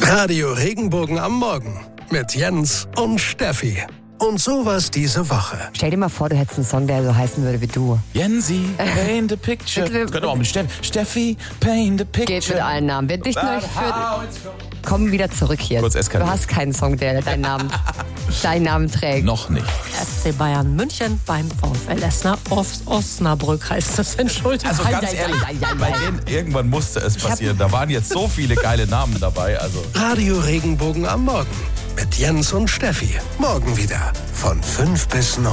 Radio Regenbogen am Morgen mit Jens und Steffi. Und sowas diese Woche. Stell dir mal vor, du hättest einen Song, der so heißen würde wie du. Jensi, paint the picture. Das könnte auch mit Steffi, paint the picture. Geht mit allen Namen. Wir dichten euch für... Komm wieder zurück hier. Kurz eskaliert. Du hast keinen Song, der deinen Namen trägt. Noch nicht. FC Bayern München beim VfL Osnabrück heißt das. Entschuldigung. Also ganz ehrlich, bei denen irgendwann musste es passieren. Da waren jetzt so viele geile Namen dabei. Also. Radio Regenbogen am Morgen mit Jens und Steffi. Morgen wieder von 5 bis 9.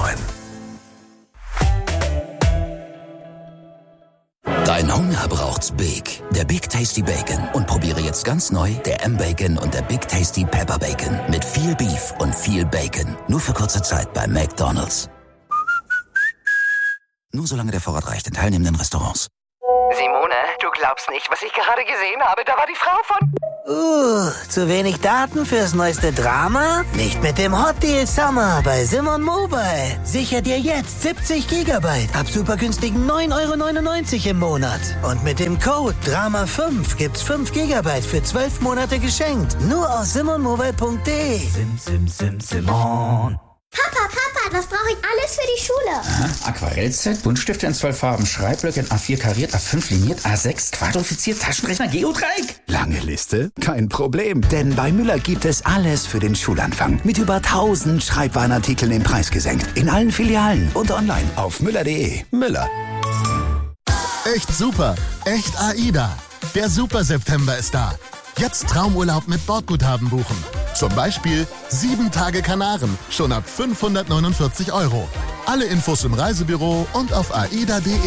Dein Hunger braucht's Big. Der Big Tasty Bacon. Und probiere jetzt ganz neu der M-Bacon und der Big Tasty Pepper Bacon. Mit viel Beef und viel Bacon. Nur für kurze Zeit bei McDonald's. Nur solange der Vorrat reicht in teilnehmenden Restaurants. Simone, du glaubst nicht, was ich gerade gesehen habe. Da war die Frau von... Zu wenig Daten fürs neueste Drama? Nicht mit dem Hot Deal Summer bei Simon Mobile. Sicher dir jetzt 70 GB ab super günstigen 9,99 € im Monat. Und mit dem Code DRAMA5 gibt's 5 GB für 12 Monate geschenkt. Nur aus simonmobile.de. Simon. Papa, was brauche ich alles für die Schule? Aha. Aquarellset, Buntstifte in 12 Farben, Schreibblöcke in A4 kariert, A5 liniert, A6 quadrifiziert, Taschenrechner, Geodreieck. Lange Liste? Kein Problem, denn bei Müller gibt es alles für den Schulanfang. Mit über 1000 Schreibwarenartikeln im Preis gesenkt. In allen Filialen und online auf müller.de. Müller. Echt super, echt AIDA. Der Super September ist da. Jetzt Traumurlaub mit Bordguthaben buchen. Zum Beispiel 7 Tage Kanaren, schon ab 549 €. Alle Infos im Reisebüro und auf aida.de.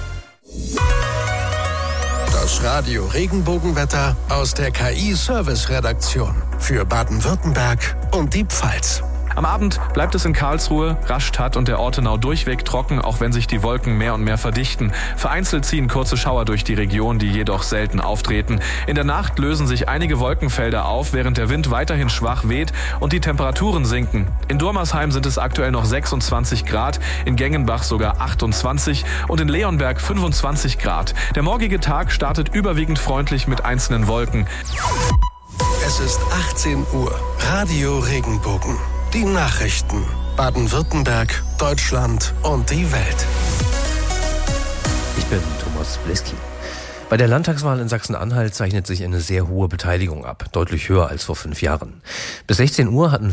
Das Radio Regenbogenwetter aus der KI-Service-Redaktion für Baden-Württemberg und die Pfalz. Am Abend bleibt es in Karlsruhe, Rastatt und der Ortenau durchweg trocken, auch wenn sich die Wolken mehr und mehr verdichten. Vereinzelt ziehen kurze Schauer durch die Region, die jedoch selten auftreten. In der Nacht lösen sich einige Wolkenfelder auf, während der Wind weiterhin schwach weht und die Temperaturen sinken. In Durmersheim sind es aktuell noch 26 Grad, in Gengenbach sogar 28 und in Leonberg 25 Grad. Der morgige Tag startet überwiegend freundlich mit einzelnen Wolken. Es ist 18 Uhr. Radio Regenbogen. Die Nachrichten. Baden-Württemberg, Deutschland und die Welt. Ich bin Thomas Bliski. Bei der Landtagswahl in Sachsen-Anhalt zeichnet sich eine sehr hohe Beteiligung ab, deutlich höher als vor 5 Jahren. Bis 16 Uhr hatten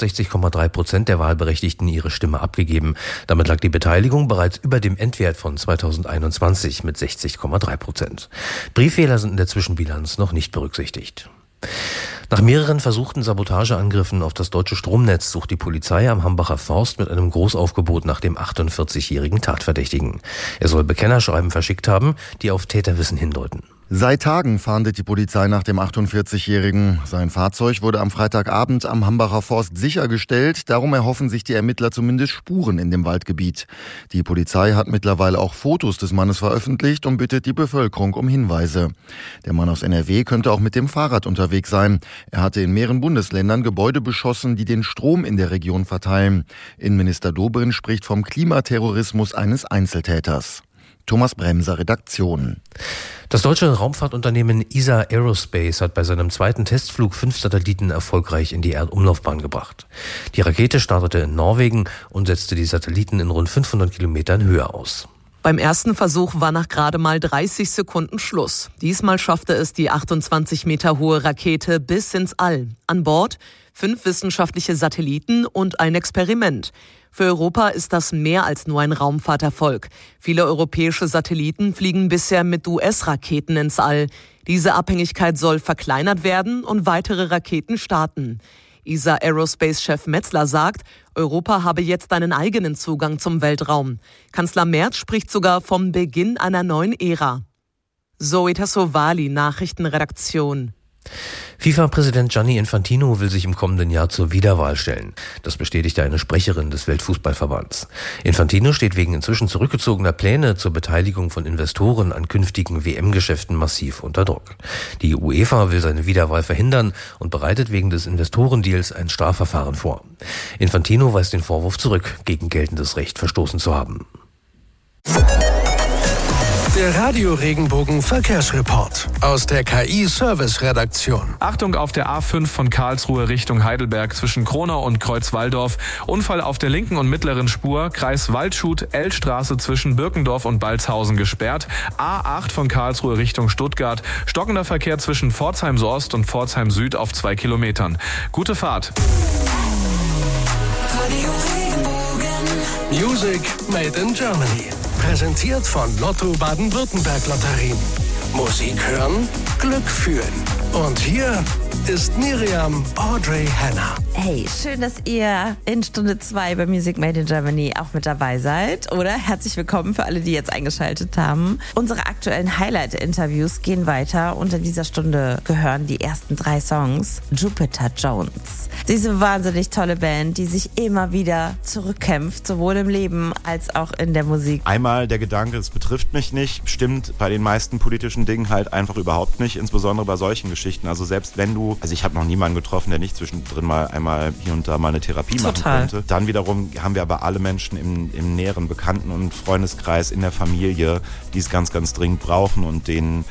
65,3% der Wahlberechtigten ihre Stimme abgegeben. Damit lag die Beteiligung bereits über dem Endwert von 2021 mit 60,3%. Brieffehler sind in der Zwischenbilanz noch nicht berücksichtigt. Nach mehreren versuchten Sabotageangriffen auf das deutsche Stromnetz sucht die Polizei am Hambacher Forst mit einem Großaufgebot nach dem 48-jährigen Tatverdächtigen. Er soll Bekennerschreiben verschickt haben, die auf Täterwissen hindeuten. Seit Tagen fahndet die Polizei nach dem 48-Jährigen. Sein Fahrzeug wurde am Freitagabend am Hambacher Forst sichergestellt. Darum erhoffen sich die Ermittler zumindest Spuren in dem Waldgebiet. Die Polizei hat mittlerweile auch Fotos des Mannes veröffentlicht und bittet die Bevölkerung um Hinweise. Der Mann aus NRW könnte auch mit dem Fahrrad unterwegs sein. Er hatte in mehreren Bundesländern Gebäude beschossen, die den Strom in der Region verteilen. Innenminister Dobrindt spricht vom Klimaterrorismus eines Einzeltäters. Thomas Bremser, Redaktion. Das deutsche Raumfahrtunternehmen ESA Aerospace hat bei seinem zweiten Testflug 5 Satelliten erfolgreich in die Erdumlaufbahn gebracht. Die Rakete startete in Norwegen und setzte die Satelliten in rund 500 Kilometern Höhe aus. Beim ersten Versuch war nach gerade mal 30 Sekunden Schluss. Diesmal schaffte es die 28 Meter hohe Rakete bis ins All. An Bord 5 wissenschaftliche Satelliten und ein Experiment. Für Europa ist das mehr als nur ein Raumfahrterfolg. Viele europäische Satelliten fliegen bisher mit US-Raketen ins All. Diese Abhängigkeit soll verkleinert werden und weitere Raketen starten. ESA Aerospace-Chef Metzler sagt, Europa habe jetzt einen eigenen Zugang zum Weltraum. Kanzler Merz spricht sogar vom Beginn einer neuen Ära. Zoe Tassovali, Nachrichtenredaktion. FIFA-Präsident Gianni Infantino will sich im kommenden Jahr zur Wiederwahl stellen. Das bestätigte eine Sprecherin des Weltfußballverbands. Infantino steht wegen inzwischen zurückgezogener Pläne zur Beteiligung von Investoren an künftigen WM-Geschäften massiv unter Druck. Die UEFA will seine Wiederwahl verhindern und bereitet wegen des Investorendeals ein Strafverfahren vor. Infantino weist den Vorwurf zurück, gegen geltendes Recht verstoßen zu haben. Der Radio-Regenbogen Verkehrsreport aus der KI-Service-Redaktion. Achtung auf der A5 von Karlsruhe Richtung Heidelberg zwischen Kronau und Kreuzwaldorf. Unfall auf der linken und mittleren Spur. Kreis Waldshut, L-Straße zwischen Birkendorf und Balzhausen gesperrt. A8 von Karlsruhe Richtung Stuttgart. Stockender Verkehr zwischen Pforzheim Ost und Pforzheim Süd auf 2 Kilometern. Gute Fahrt. Music made in Germany. Präsentiert von Lotto Baden-Württemberg Lotterien. Musik hören, Glück fühlen. Und hier ist Miriam Audrey Hanna. Hey, schön, dass ihr in Stunde 2 bei Music Made in Germany auch mit dabei seid. Oder herzlich willkommen für alle, die jetzt eingeschaltet haben. Unsere aktuellen Highlight-Interviews gehen weiter und in dieser Stunde gehören die ersten 3 Songs Jupiter Jones. Diese wahnsinnig tolle Band, die sich immer wieder zurückkämpft, sowohl im Leben als auch in der Musik. Einmal der Gedanke, es betrifft mich nicht, stimmt bei den meisten politischen Dingen halt einfach überhaupt nicht, insbesondere bei solchen Geschichten. Also selbst wenn du, ich habe noch niemanden getroffen, der nicht zwischendrin mal einmal hier und da mal eine Therapie machen könnte. Dann wiederum haben wir aber alle Menschen im näheren Bekannten- und Freundeskreis, in der Familie, die es ganz, ganz dringend brauchen und denen